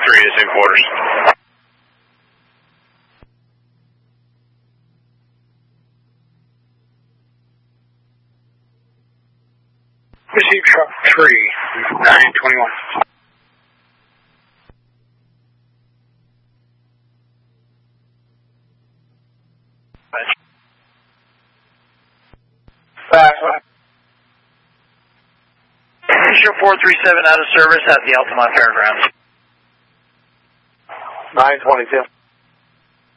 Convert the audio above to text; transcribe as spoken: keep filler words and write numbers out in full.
three is in quarters. Receive truck three, nine twenty-one. Fast one. Show four three seven out of service at the Altamont Fairgrounds. nine twenty-two.